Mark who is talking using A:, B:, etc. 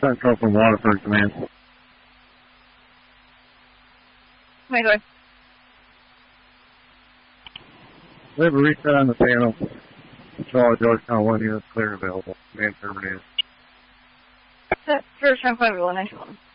A: Central from Waterford Command.
B: Wait, wait.
A: We have a reset on the panel. Charlie Georgetown 1 unit clear available. Man terminated.
B: First time 5 nice one.